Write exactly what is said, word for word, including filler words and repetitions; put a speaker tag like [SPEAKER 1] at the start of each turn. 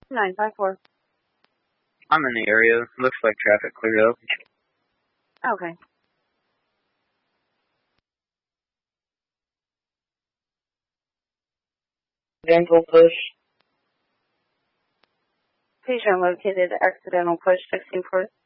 [SPEAKER 1] nine five four.
[SPEAKER 2] I'm in the area. Looks like traffic cleared up.
[SPEAKER 1] Okay.
[SPEAKER 3] Accidental push.
[SPEAKER 1] Patient located accidental push sixteen four.